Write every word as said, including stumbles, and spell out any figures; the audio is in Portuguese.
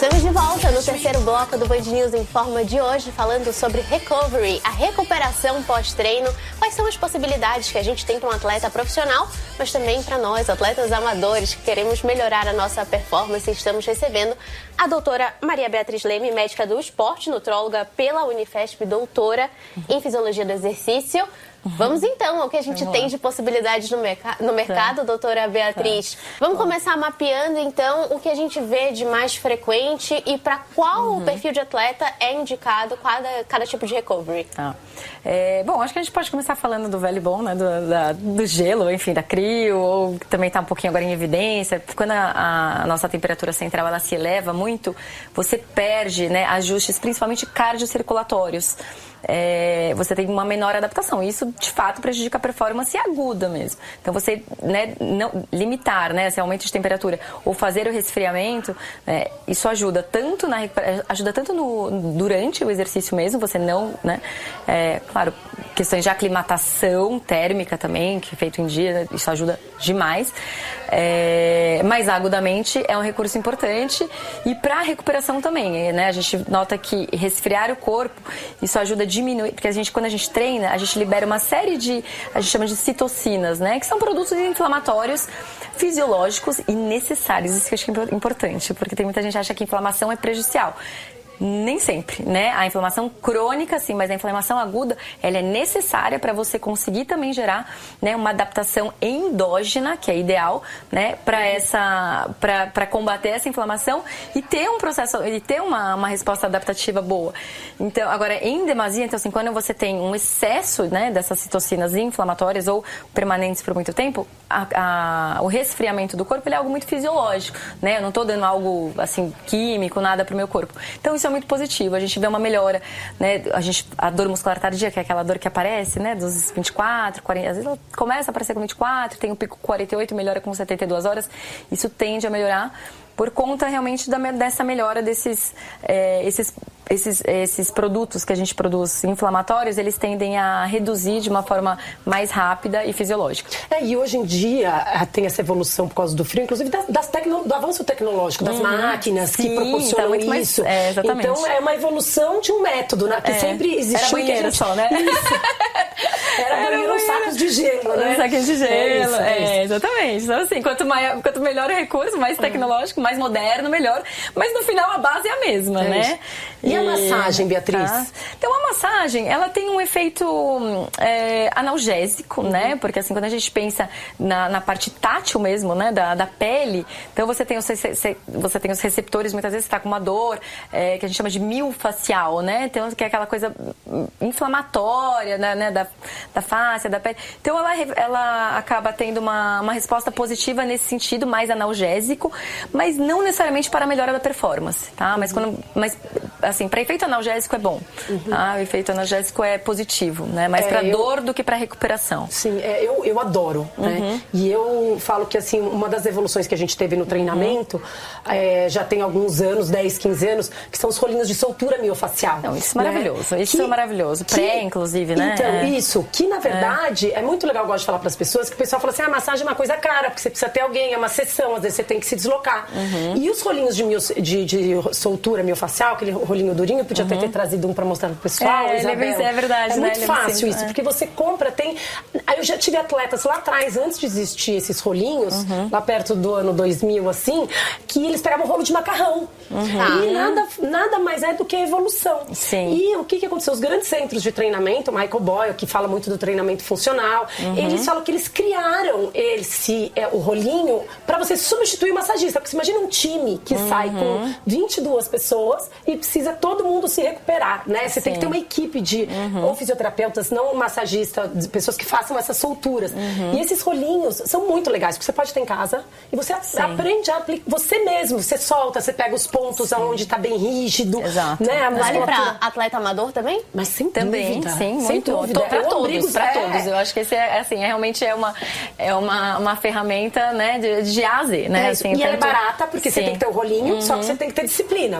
Estamos de volta no terceiro bloco do Band News Informa de hoje, falando sobre recovery, a recuperação pós-treino. Quais são as possibilidades que a gente tem para um atleta profissional, mas também para nós, atletas amadores, que queremos melhorar a nossa performance. Estamos recebendo a doutora Maria Beatriz Leme, médica do esporte, nutróloga pela Unifesp, doutora em Fisiologia do Exercício. Vamos então ao que a gente Vamos tem lá. de possibilidades no, merc- no mercado, tá. doutora Beatriz. Tá. Vamos tá. começar mapeando então o que a gente vê de mais frequente e para qual uhum. perfil de atleta é indicado cada, cada tipo de recovery. Tá. É, bom, acho que a gente pode começar falando do velho bom, né, do, da, do gelo, enfim, da crio, ou que também está um pouquinho agora em evidência. Quando a, a nossa temperatura central ela se eleva muito, você perde, né, ajustes principalmente cardiocirculatórios. É, você tem uma menor adaptação. Isso, de fato, prejudica a performance aguda mesmo. Então, você, né, não, limitar, né, esse aumento de temperatura ou fazer o resfriamento, né, isso ajuda tanto, na, ajuda tanto no, durante o exercício mesmo, você não, né, é, claro, questões de aclimatação térmica também, que é feito em dia, né, isso ajuda demais. É, mas agudamente é um recurso importante e para a recuperação também, né? A gente nota que resfriar o corpo, isso ajuda a diminuir, porque a gente, quando a gente treina, a gente libera uma série de, a gente chama de citocinas, né? Que são produtos inflamatórios fisiológicos e necessários. Isso que eu acho que é importante, porque tem muita gente que acha que inflamação é prejudicial. Nem sempre, né? A inflamação crônica, sim, mas a inflamação aguda, ela é necessária para você conseguir também gerar, né, uma adaptação endógena, que é ideal, né, para essa, para combater essa inflamação e ter um processo, e ter uma, uma resposta adaptativa boa. Então, agora, em demasia, então, assim, quando você tem um excesso, né, dessas citocinas inflamatórias ou permanentes por muito tempo, a, a, o resfriamento do corpo ele é algo muito fisiológico, né? Eu não estou dando algo, assim, químico, nada para o meu corpo. Então, isso é muito positivo, a gente vê uma melhora, né? A gente, a dor muscular tardia, que é aquela dor que aparece, né, dos vinte e quatro, quarenta, às vezes ela começa a aparecer com vinte e quatro, tem um pico quarenta e oito, melhora com setenta e duas horas, isso tende a melhorar por conta realmente da, dessa melhora desses, é, esses, esses, esses produtos que a gente produz inflamatórios, eles tendem a reduzir de uma forma mais rápida e fisiológica. É, e hoje em dia tem essa evolução por causa do frio, inclusive das, das tecno, do avanço tecnológico, das uhum. máquinas Sim, que proporcionam tá isso. Mais, é, exatamente. Então é uma evolução de um método, né? Porque é. sempre existiu... Era banheiro gente... só, né? Isso. Era, Era banheiro, uns sacos de gelo, né? Sacos de gelo, é, isso, é, é exatamente. Então assim, quanto, maior, quanto melhor o recurso, mais tecnológico, mais moderno, melhor. Mas no final a base é a mesma, é né? E, e a massagem, Beatriz? Tá. Então a massagem, ela tem um efeito é, analgésico, uhum. né? Porque assim, quando a gente pensa na, na parte tátil mesmo, né? Da, da pele, então você tem, os, você tem os receptores, muitas vezes você está com uma dor, é, que a gente chama de miofascial, né? Então, que é aquela coisa inflamatória, né? né? Da, da face, da pele. Então ela, ela acaba tendo uma, uma resposta positiva nesse sentido, mais analgésico, mas não necessariamente para a melhora da performance, tá? Mas, quando, mas assim, para efeito analgésico é bom, uhum. tá? O efeito analgésico é positivo, né? Mais é, para eu... dor do que para recuperação. Sim, é, eu, eu adoro, uhum. né? E eu falo que, assim, uma das evoluções que a gente teve no treinamento, uhum. é, já tem alguns anos, dez, quinze anos, que são os rolinhos de soltura miofacial. Não, isso é maravilhoso, né? Isso que, é maravilhoso. Que, Pré, inclusive, né? Então, é. isso, que na verdade, é. é muito legal, eu gosto de falar para as pessoas, que o pessoal fala assim, ah, a massagem é uma coisa cara, porque você precisa ter alguém, é uma sessão, às vezes você tem que se deslocar. Uhum. E os rolinhos de, mio, de, de soltura miofacial, aquele rolinho durinho, podia uhum. até ter trazido um para mostrar pro pessoal, é, Isabel. É verdade, É né? muito fácil isso, é. porque você compra, tem... Aí eu já tive atletas lá atrás, antes de existir esses rolinhos, uhum. lá perto do ano dois mil, assim, que eles pegavam rolo de macarrão. Uhum. E nada, nada mais é do que a evolução. Sim. E o que, que aconteceu? Os grandes centros de treinamento, o Michael Boyle, que fala muito do treinamento funcional, uhum. eles falam que eles criaram esse, é, o rolinho para você substituir o massagista. Porque você imagina um time que uhum. sai com vinte e duas pessoas e precisa todo mundo se recuperar, né? Você Sim. tem que ter uma equipe de uhum. ou fisioterapeutas, não massagistas, pessoas que façam essas solturas. Uhum. E esses rolinhos são muito legais, porque você pode ter em casa e você Sim. aprende a aplicar você mesmo. Você solta, você pega os pontos Sim. aonde está bem rígido. Exato. Né? Vale para atleta amador também? Mas sem também, dúvida. sim, sem muito. dúvida. Para todos, para é. todos. Eu acho que esse é, assim, é, realmente é uma, é uma, uma ferramenta, né, de, de A a Z, né? É assim, e tanto... ela é barata, porque sim. você tem que ter o rolinho, uhum. só que você tem que ter disciplina.